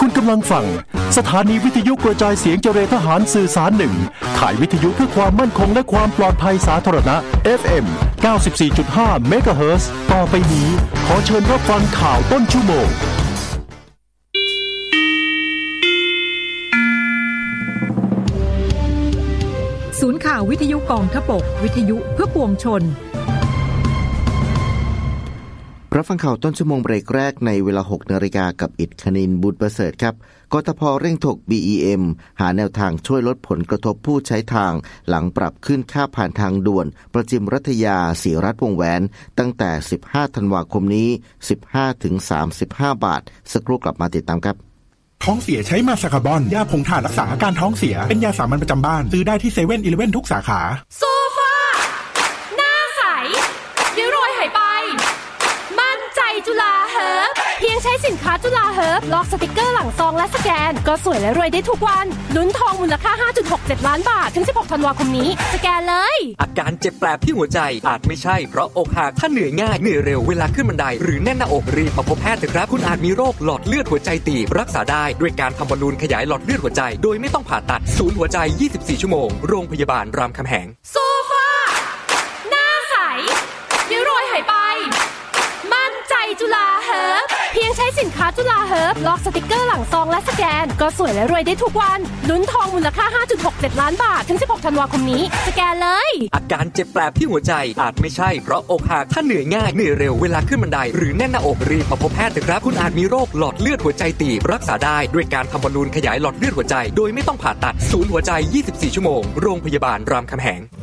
คุณกำลังฟังสถานีวิทยุกระจายเสียงเจรทหารสื่อสารหนึ่งข่ายวิทยุเพื่อความมั่นคงและความปลอดภัยสาธารณะ FM 94.5 เมกะเฮิรตซ์ต่อไปนี้ขอเชิญรับฟังข่าวต้นชั่วโมงศูนย์ข่าววิทยุกองทพบกวิทยุเพื่อปวงชนรับฟังข่าวต้นชั่วโมงเบรกแรกในเวลา 6 นาฬิกากับอิฐคณินบุญประเสริฐครับกทพ.เร่งถก BEM หาแนวทางช่วยลดผลกระทบผู้ใช้ทางหลังปรับขึ้นค่าผ่านทางด่วนประจิมรัตยาศรีรัตน์วงแหวนตั้งแต่15ธันวาคมนี้ 15-35 บาทสักครู่กลับมาติดตามครับท้องเสียใช้มาซาคาบอนยาผงถ่านรักษาอาการท้องเสียเป็นยาสามัญประจำบ้านซื้อได้ที่เซเว่นอีเลฟเว่นทุกสาขาโซฟาหน้าใสริ้วรอยหายไปมั่นใจจุฬาเฮิร์บเพียงใช้สินค้าจุฬาเฮิร์บล็อกสติกเกอร์หลังซองและสแกนก็สวยและรวยได้ทุกวันลุ้นทองมูลค่า 5.67 ล้านบาทถึง16ธันวาคมนี้สแกนเลยอาการเจ็บแปลบที่หัวใจอาจไม่ใช่เพราะอกหักถ้าเหนื่อยง่ายเหนื่อยเร็วเวลาขึ้นบันไดหรือแน่นหน้าอกรีบมาพบแพทย์เถอะครับคุณอาจมีโรคหลอดเลือดหัวใจตีบรักษาได้ด้วยการทำบอลลูนขยายหลอดเลือดหัวใจโดยไม่ต้องผ่าตัดศูนย์หัวใจ24ชั่วโมงโรงพยาบาลรามคำแหงโซฟาหน้าใสริ้วรอยหายไปมั่นใจจุฬาเฮิร์บเพียงใช้สินค้าจุฬาเฮิร์บล็อกสติกเกอร์หลังซองและสแกนก็สวยและรวยได้ทุกวันลุ้นทองมูลค่า 5.67 ล้านบาทถึง16ธันวาคมนี้สแกนเลยอาการเจ็บแปลบที่หัวใจอาจไม่ใช่เพราะอกหักถ้าเหนื่อยง่ายเหนื่อยเร็วเวลาขึ้นบันไดหรือแน่นหน้าอกรีบมาพบแพทย์เถอะครับคุณอาจมีโรคหลอดเลือดหัวใจตีบรักษาได้ด้วยการทำบอลลูนขยายหลอดเลือดหัวใจโดยไม่ต้องผ่าตัดศูนย์หัวใจ24ชั่วโมงโรงพยาบาลรามคำแหง